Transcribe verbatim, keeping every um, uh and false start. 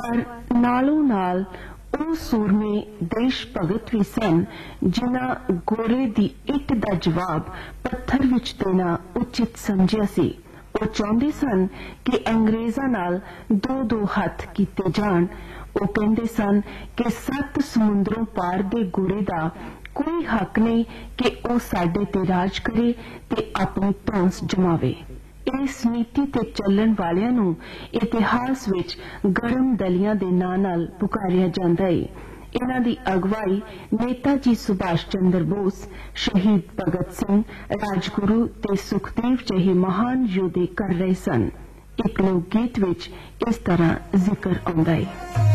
पर नालों नाल ਉਹ ਸੂਰਮੇ ਦੇਸ਼ ਭਗਤ ਵੀ ਸਨ ਜਿਨ੍ਹਾਂ ਗੋਰੇ ਦੀ ਇੱਟ ਦਾ ਜਵਾਬ ਪੱਥਰ ਵਿੱਚ ਦੇਣਾ ਉਚਿਤ ਸਮਝਿਆ ਸੀ। ਉਹ ਚਾਹੁੰਦੇ ਸਨ ਕਿ ਅੰਗਰੇਜ਼ਾਂ ਨਾਲ ਦੋ ਦੋ ਹੱਥ ਕੀਤੇ ਜਾਣ। ਉਹ ਕਹਿੰਦੇ ਸਨ ਕਿ ਸੱਤ ਸਮੁੰਦਰੋਂ ਪਾਰ ਦੇ ਗੋਰੇ ਦਾ ਕੋਈ ਹੱਕ ਨਹੀਂ ਕਿ ਉਹ ਸਾਡੇ ਤੇ ਰਾਜ ਕਰੇ ਤੇ ਆਪਣੀ ਧੌਂਸ ਜਮਾਵੇ। ਇਸ ਨੀਤੀ ਤੇ ਚੱਲਣ ਵਾਲਿਆਂ ਨੂੰ ਇਤਿਹਾਸ ਵਿੱਚ ਗਰਮ ਦਲੀਆਂ ਦੇ ਨਾਂ ਨਾਲ ਪੁਕਾਰਿਆ ਜਾਂਦਾ ਹੈ। ਇਨ੍ਹਾਂ ਦੀ ਅਗਵਾਈ ਨੇਤਾ ਜੀ ਸੁਭਾਸ਼ ਚੰਦਰ ਬੋਸ, ਸ਼ਹੀਦ ਭਗਤ ਸਿੰਘ, ਰਾਜਗੁਰੂ ਤੇ ਸੁਖਦੇਵ ਜਿਹੇ ਮਹਾਨ ਯੋਧੇ ਕਰ ਰਹੇ ਸਨ। ਇੱਕ ਲੋਕ ਗੀਤ ਵਿੱਚ ਇਸ ਤਰ੍ਹਾਂ ਜ਼ਿਕਰ ਆਉਂਦਾ ਹੈ।